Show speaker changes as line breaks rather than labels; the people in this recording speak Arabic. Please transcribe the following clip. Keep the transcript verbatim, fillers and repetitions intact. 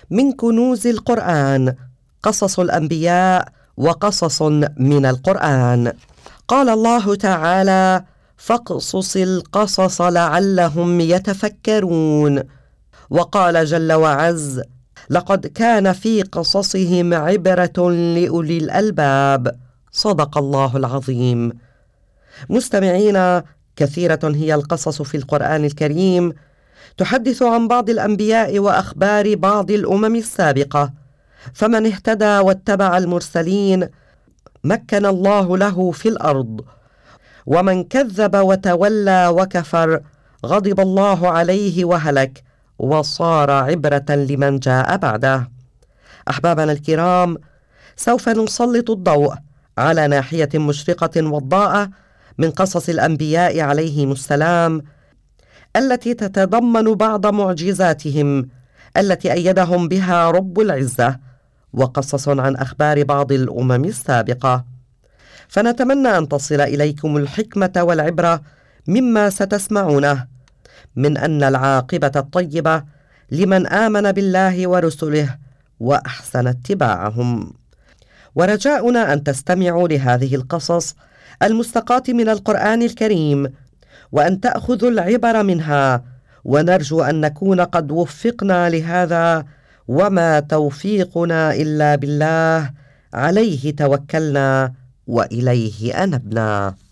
من كنوز القرآن قصص الأنبياء وقصص من القرآن. قال الله تعالى: فاقصص القصص لعلهم يتفكرون. وقال جل وعز: لقد كان في قصصهم عبرة لأولي الألباب. صدق الله العظيم. مستمعين، كثيرة هي القصص في القرآن الكريم تحدث عن بعض الأنبياء وأخبار بعض الأمم السابقة، فمن اهتدى واتبع المرسلين مكن الله له في الأرض، ومن كذب وتولى وكفر غضب الله عليه وهلك وصار عبرة لمن جاء بعده. أحبابنا الكرام، سوف نسلط الضوء على ناحية مشرقة وضاءة من قصص الأنبياء عليهم السلام، التي تتضمن بعض معجزاتهم التي أيدهم بها رب العزة، وقصص عن أخبار بعض الأمم السابقة. فنتمنى أن تصل إليكم الحكمة والعبرة مما ستسمعونه، من أن العاقبة الطيبة لمن آمن بالله ورسله وأحسن اتباعهم. ورجاؤنا أن تستمعوا لهذه القصص المستقاة من القرآن الكريم، وأن تأخذوا العبر منها، ونرجو أن نكون قد وفقنا لهذا، وما توفيقنا إلا بالله، عليه توكلنا وإليه أنبنا.